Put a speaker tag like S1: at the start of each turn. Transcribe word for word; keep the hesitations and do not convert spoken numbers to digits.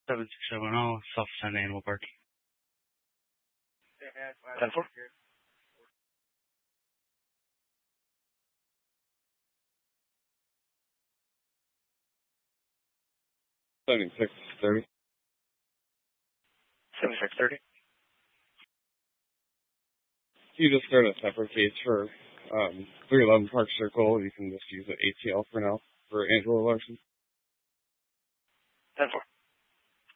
S1: seven six seven zero, South San Animal Park.
S2: ten four.
S3: seventy-six thirty.
S2: seventy-six thirty.
S3: You just start a separate case for um, three eleven Park Circle. You can just use the A T L for now for Angela Larson.
S2: ten four.